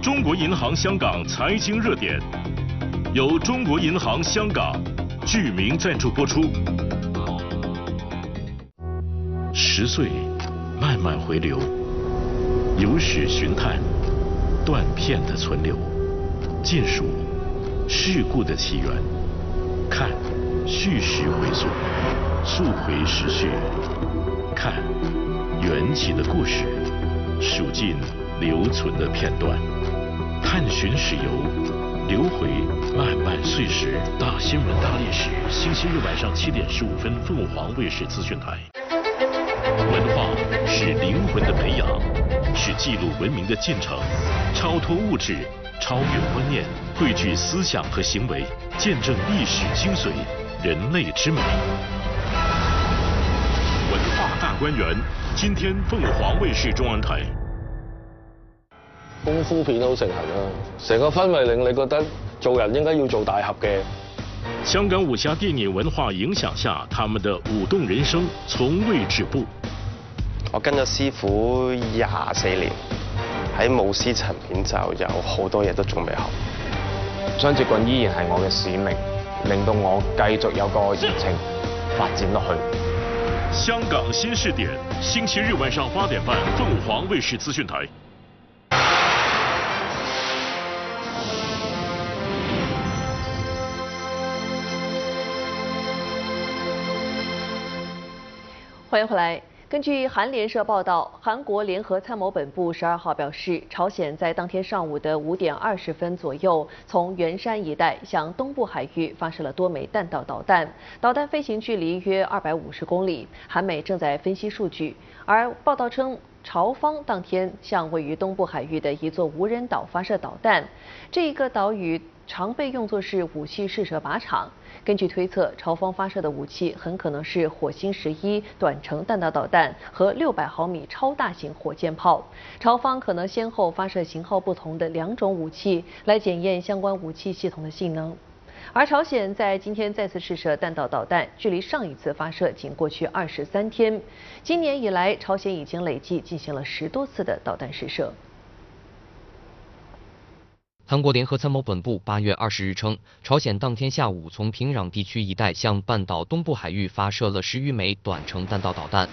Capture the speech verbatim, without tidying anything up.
中国银行香港财经热点，由中国银行香港巨名赞助播出。十岁慢慢回流，由史寻探，断片的存留，尽数事故的起源，看叙事回溯，溯回时序，看缘起的故事，数尽留存的片段，探寻史游，流回漫漫岁时。大新闻大历史，星期日晚上七点十五分，凤凰卫视资讯台。文化是灵魂的培养，是记录文明的进程，超脱物质，超越观念，汇聚思想和行为，见证历史精髓，人类之美。文化大观园，今天凤凰卫視中文台。 功夫片好盛行啊，成個氛圍令你覺得做人應該要做大俠嘅。 香港武俠電影文化影響下，他們的舞動人生從未止步。 我跟咗師傅廿四年，喺武師層面就有好多嘢都仲未學。 雙截棍依然係我嘅使命，令到我繼續有個熱情發展落去。 香港新視點，星期日晚上八點半，鳳凰衛視資訊台。 欢迎回来。根据韩联社报道，韩国联合参谋本部十二号表示，朝鲜在当天上午的五点二十分左右，从元山一带向东部海域发射了多枚弹道导弹，导弹飞行距离约二百五十公里。韩美正在分析数据，而报道称，朝方当天向位于东部海域的一座无人岛发射导弹，这一个岛屿常被用作是武器试射靶场。根据推测，朝方发射的武器很可能是火星十一短程弹道导弹和六百毫米超大型火箭炮。朝方可能先后发射型号不同的两种武器，来检验相关武器系统的性能。而朝鲜在今天再次试射弹道导弹，距离上一次发射仅过去二十三天。今年以来，朝鲜已经累计进行了十多次的导弹试射。 韩国联合参谋本部八月二十日称，朝鲜当天下午从平壤地区一带向半岛东部海域发射了十余枚短程弹道导弹，